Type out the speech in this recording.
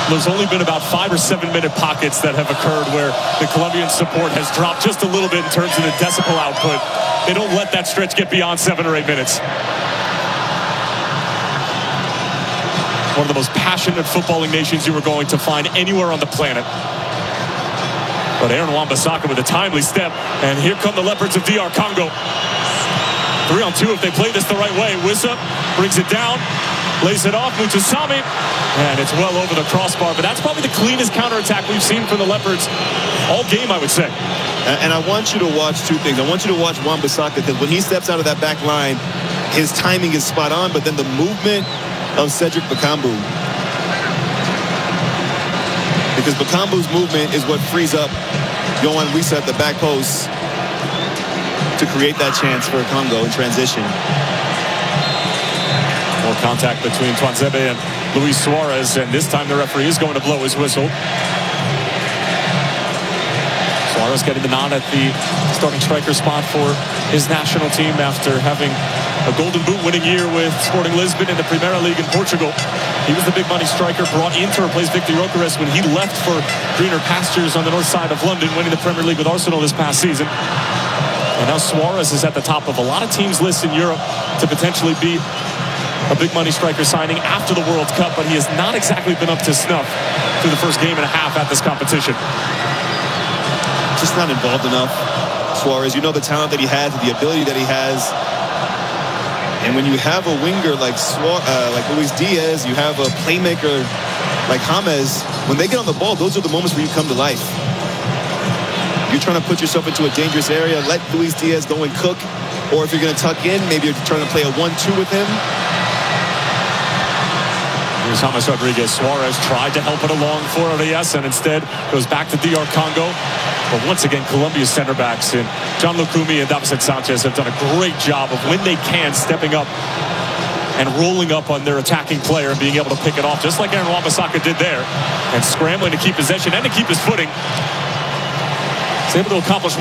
There's only been about 5 or 7 minute pockets that have occurred where the Colombian support has dropped just a little bit in terms of the decibel output. They don't let that stretch get beyond 7 or 8 minutes. One of the most passionate footballing nations you were going to find anywhere on the planet. But Aaron Wan-Bissaka with a timely step. And here come the Leopards of DR Congo. 3-on-2 if they play this the right way. Wissa brings it down, lays it off, Mutusami, and it's well over the crossbar. But that's probably the cleanest counterattack we've seen from the Leopards all game, I would say. And I want you to watch two things. I want you to watch Wan-Bissaka, because when he steps out of that back line, his timing is spot on, but then the movement of Cedric Bakambu. Because Bakambu's movement is what frees up Yohan Wissa at the back post to create that chance for Congo in transition. More contact between Tuanzebe and Luis Suarez, and this time the referee is going to blow his whistle. Suarez getting the nod at the starting striker spot for his national team after having a Golden Boot winning year with Sporting Lisbon in the Primeira League in Portugal. He was the big money striker brought in to replace Victor Gyökeres when he left for greener pastures on the north side of London, winning the Premier League with Arsenal this past season. And now Suarez is at the top of a lot of teams' lists in Europe to potentially be a big money striker signing after the World Cup, but he has not exactly been up to snuff through the first game and a half at this competition. Just not involved enough. Suarez, you know the talent that he has, the ability that he has. And when you have a winger like Luis Diaz, you have a playmaker like James, when they get on the ball, those are the moments where you come to life. You're trying to put yourself into a dangerous area, let Luis Diaz go and cook. Or if you're going to tuck in, maybe you're trying to play a 1-2 with him. Here's James Rodriguez. Suarez tried to help it along for Arias and instead goes back to DR Congo. But once again, Colombia's center backs in John Lukumi and Davison Sanchez have done a great job of, when they can, stepping up and rolling up on their attacking player and being able to pick it off, just like Aaron Wan-Bissaka did there, and scrambling to keep possession and to keep his footing. He's able to accomplish